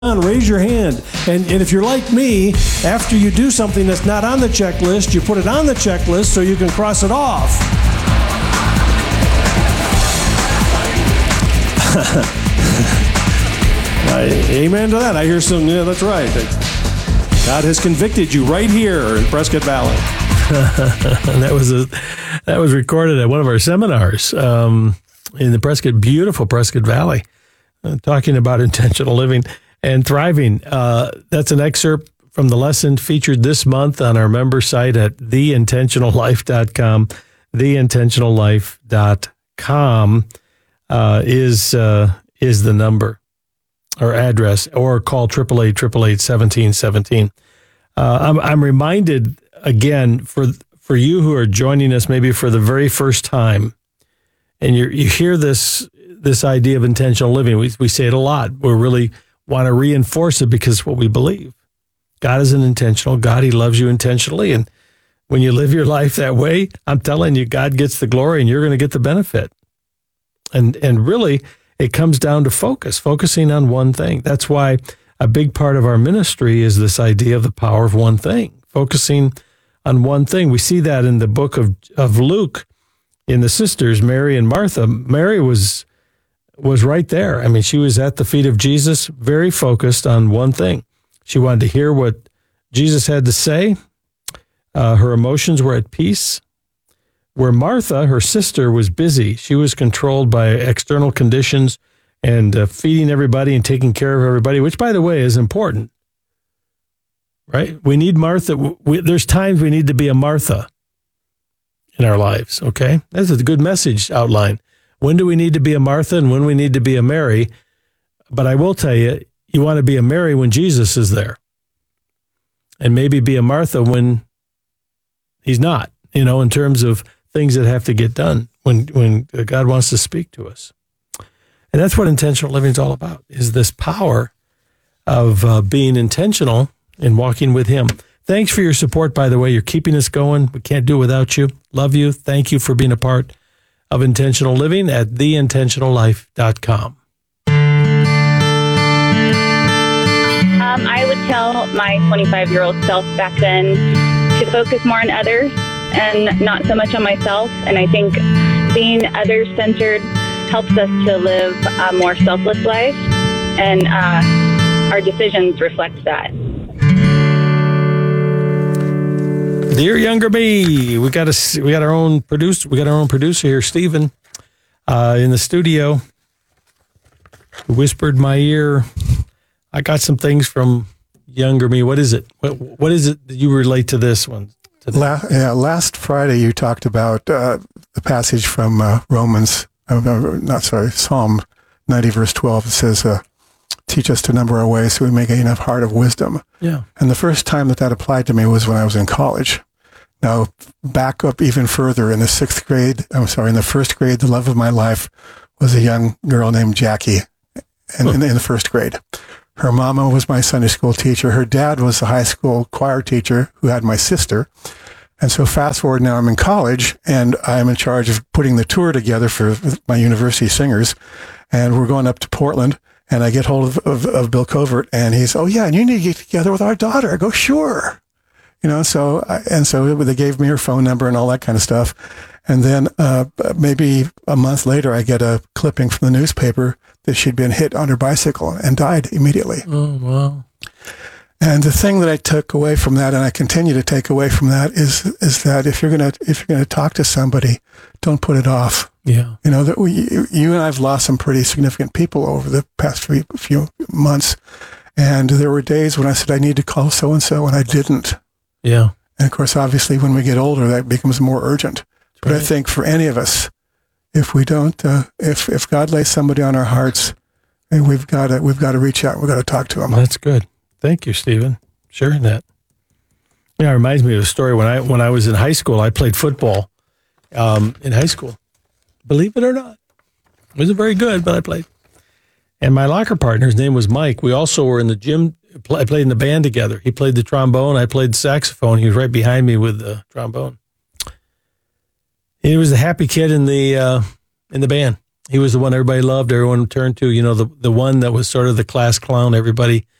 Raise your hand. And if you're like me, after you do something that's not on the checklist, you put it on the checklist so you can cross it off. Amen to that. I hear some, yeah, that's right. God has convicted you right here in Prescott Valley. And that was recorded at one of our seminars in the beautiful Prescott Valley, talking about intentional living and thriving. That's an excerpt from the lesson featured this month on our member site at theintentionallife.com. Theintentionallife.com is the number or address, or call 888-888-1717. I'm reminded again for you who are joining us maybe for the very first time, and you hear this idea of intentional living. We say it a lot. We really want to reinforce it because it's what we believe. God is an intentional God. He loves you intentionally. And when you live your life that way, I'm telling you, God gets the glory and you're going to get the benefit. And really, it comes down to focusing on one thing. That's why a big part of our ministry is this idea of the power of one thing, focusing on one thing. We see that in the book of Luke, in the sisters, Mary and Martha. Mary was right there. I mean, she was at the feet of Jesus, very focused on one thing. She wanted to hear what Jesus had to say. Her emotions were at peace. Where Martha, her sister, was busy. She was controlled by external conditions and feeding everybody and taking care of everybody, which, by the way, is important, right? We need Martha. There's times we need to be a Martha in our lives, okay? That's a good message outline. When do we need to be a Martha and when we need to be a Mary? But I will tell you, you want to be a Mary when Jesus is there. And maybe be a Martha when he's not, in terms of things that have to get done when God wants to speak to us. And that's what intentional living is all about, is this power of being intentional and walking with him. Thanks for your support, by the way. You're keeping us going. We can't do it without you. Love you. Thank you for being a part of intentional living at theintentionallife.com. I would tell my 25-year-old self back then to focus more on others and not so much on myself. And I think being others-centered helps us to live a more selfless life, and our decisions reflect that. Dear younger me, we got our own producer. We got our own producer here, Stephen, in the studio. Who whispered in my ear. I got some things from younger me. What is it? What is it that you relate to this one? Last Friday you talked about the passage from Psalm 90, verse 12. It says, teach us to number our ways so we may gain a heart of wisdom. Yeah. And the first time that applied to me was when I was in college. Now, back up even further, in the first grade, the love of my life was a young girl named Jackie in the first grade. Her mama was my Sunday school teacher. Her dad was a high school choir teacher who had my sister. And so fast forward, now I'm in college and I'm in charge of putting the tour together for my university singers. And we're going up to Portland and I get hold of Bill Covert and he's, oh yeah, and you need to get together with our daughter. I go, sure. So they gave me her phone number and all that kind of stuff. And then maybe a month later, I get a clipping from the newspaper that she'd been hit on her bicycle and died immediately. Oh, wow. And the thing that I took away from that, and I continue to take away from that, is that if you're gonna talk to somebody, don't put it off. Yeah. That you and I've lost some pretty significant people over the past few months, and there were days when I said I need to call so and so, and I didn't. Yeah. And of course, obviously, when we get older, that becomes more urgent. But right. I think for any of us, if we don't, if God lays somebody on our hearts, and we've got to reach out. We've got to talk to them. That's good. Thank you, Stephen, sharing that. It reminds me of a story when I was in high school. I played football in high school. Believe it or not, it wasn't very good, but I played. And my locker partner, his name was Mike. We also were in the gym. I played in the band together. He played the trombone. I played the saxophone. He was right behind me with the trombone. He was the happy kid in the band. He was the one everybody loved, everyone turned to, the one that was sort of the class clown everybody